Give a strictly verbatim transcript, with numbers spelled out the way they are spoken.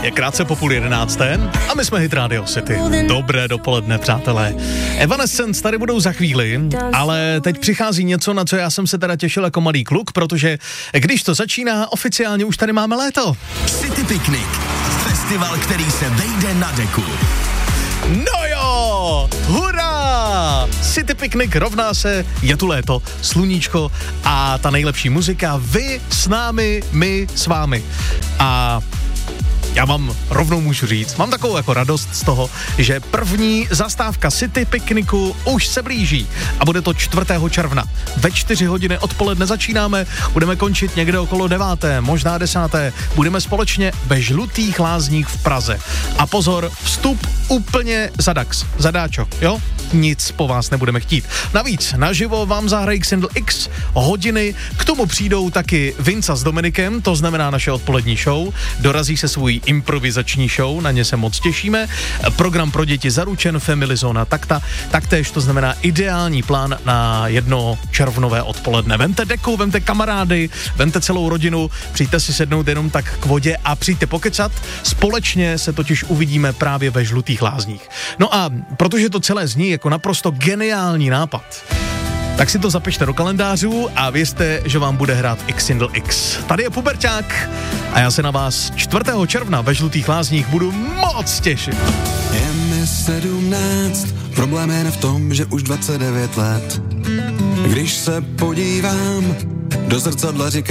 Je krátce po půl jedenácté a my jsme Hit Radio City. Dobré dopoledne, přátelé. Evanescence tady budou za chvíli, ale teď přichází něco, na co já jsem se teda těšil jako malý kluk, protože když to začíná, oficiálně už tady máme léto. City Picnic. Festival, který se vejde na deku. No jo, hurá! City Picnic rovná se, je tu léto, sluníčko a ta nejlepší muzika, vy s námi, my s vámi. A já vám rovnou můžu říct, mám takovou jako radost z toho, že první zastávka City Picnicu už se blíží a bude to čtvrtého června. Ve čtyři hodiny odpoledne začínáme, budeme končit někde okolo deváté, možná desáté. Budeme společně ve Žlutých lázních v Praze. A pozor, vstup úplně zadax, zadáčo, jo? Nic po vás nebudeme chtít. Navíc naživo vám zahrají Xindl X hodiny, k tomu přijdou taky Vinca s Dominikem, to znamená naše odpolední show, dorazí se svůj improvizační show, na ně se moc těšíme, program pro děti zaručen, Family Zona takta, taktéž to znamená ideální plán na jedno červnové odpoledne. Vemte deku, vemte kamarády, vemte celou rodinu, přijďte si sednout jenom tak k vodě a přijďte pokecat, společně se totiž uvidíme právě ve Žlutých lázních. No a protože to celé zní jako naprosto geniální nápad, tak si to zapište do kalendářů a vězte, že vám bude hrát Xindl X. Tady je Puberťák a já se na vás čtvrtého června ve Žlutých lázních budu moc těšit. Je mi sedmnáct, problém je v tom, že už dvacet devět let. Když se podívám do zrcadla, říkám,